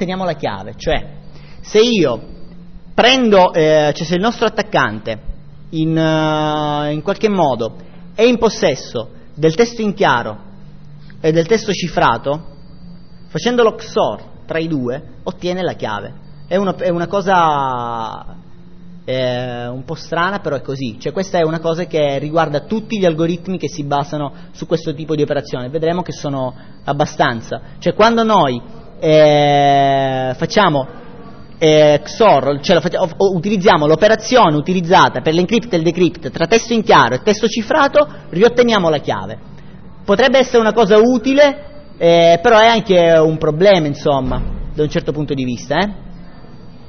otteniamo la chiave. Cioè, se io prendo, cioè se il nostro attaccante in qualche modo è in possesso del testo in chiaro e del testo cifrato, facendo lo XOR tra i due ottiene la chiave. È una cosa un po' strana, però è così. Cioè, questa è una cosa che riguarda tutti gli algoritmi che si basano su questo tipo di operazione. Vedremo che sono abbastanza. Cioè, quando noi facciamo XOR, cioè utilizziamo l'operazione utilizzata per l'encrypt e il decrypt tra testo in chiaro e testo cifrato, riotteniamo la chiave. Potrebbe essere una cosa utile, però è anche un problema, insomma, da un certo punto di vista,